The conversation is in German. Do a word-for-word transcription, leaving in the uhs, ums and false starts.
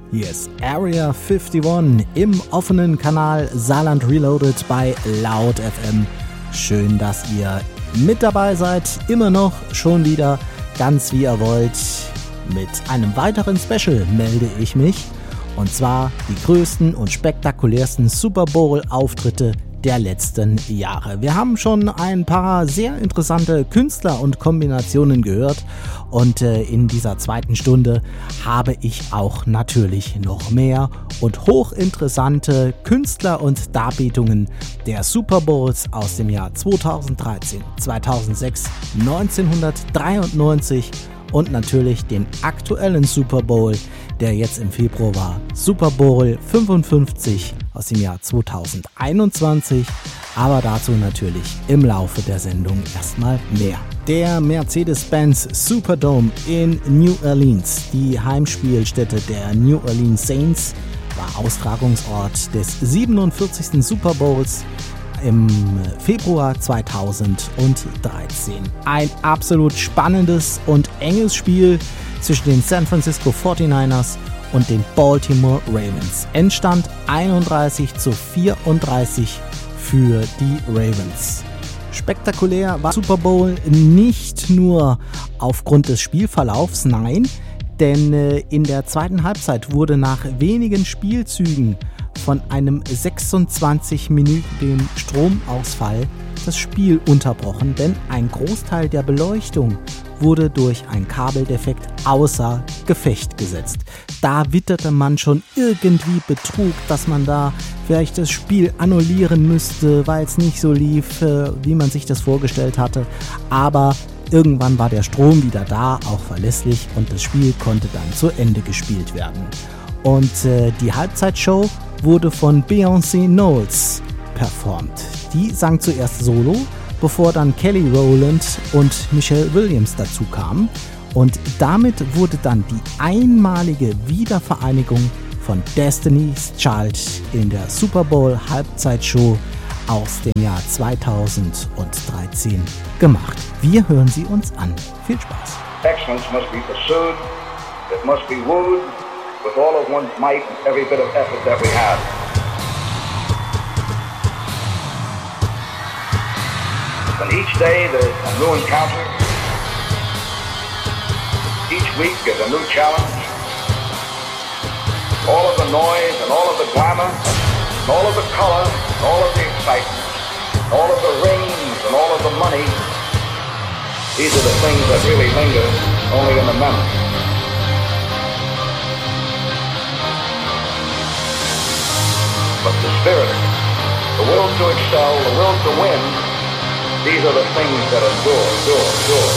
Hier ist Area einundfünfzig im offenen Kanal Saarland Reloaded bei Laut F M. Schön, dass ihr mit dabei seid. Immer noch schon wieder ganz wie ihr wollt. Mit einem weiteren Special melde ich mich. Und zwar die größten und spektakulärsten Super Bowl-Auftritte der letzten Jahre. Wir haben schon ein paar sehr interessante Künstler und Kombinationen gehört und äh, in dieser zweiten Stunde habe ich auch natürlich noch mehr und hochinteressante Künstler und Darbietungen der Super Bowls aus dem Jahr zweitausenddreizehn, zweitausendsechs, neunzehnhundertdreiundneunzig und natürlich den aktuellen Super Bowl, der jetzt im Februar war. Super Bowl fünfundfünfzig aus dem Jahr zweitausendeinundzwanzig, aber dazu natürlich im Laufe der Sendung erstmal mehr. Der Mercedes-Benz Superdome in New Orleans, die Heimspielstätte der New Orleans Saints, war Austragungsort des siebenundvierzigsten Super Bowls im Februar zweitausenddreizehn. Ein absolut spannendes und enges Spiel zwischen den San Francisco forty-niners und den Baltimore Ravens. Endstand einunddreißig zu vierunddreißig für die Ravens. Spektakulär war Super Bowl nicht nur aufgrund des Spielverlaufs, nein, denn äh, in der zweiten Halbzeit wurde nach wenigen Spielzügen von einem sechsundzwanzig-minütigen Stromausfall das Spiel unterbrochen, denn ein Großteil der Beleuchtung wurde durch ein Kabeldefekt außer Gefecht gesetzt. Da witterte man schon irgendwie Betrug, dass man da vielleicht das Spiel annullieren müsste, weil es nicht so lief, wie man sich das vorgestellt hatte. Aber irgendwann war der Strom wieder da, auch verlässlich, und das Spiel konnte dann zu Ende gespielt werden. Und äh, die Halbzeitshow wurde von Beyoncé Knowles performt. Die sang zuerst solo, bevor dann Kelly Rowland und Michelle Williams dazu kamen. Und damit wurde dann die einmalige Wiedervereinigung von Destiny's Child in der Super Bowl Halbzeitshow aus dem Jahr zweitausenddreizehn gemacht. Wir hören sie uns an. Viel Spaß. Excellence must be pursued, it must be wooed with all of one's might and every bit of effort that we have. And each day there's a new encounter. Each week is a new challenge. All of the noise and all of the glamour, and all of the color, and all of the excitement, and all of the rings and all of the money, these are the things that really linger only in the memory. But the spirit, the will to excel, the will to win, these are the things that endure, endure, endure.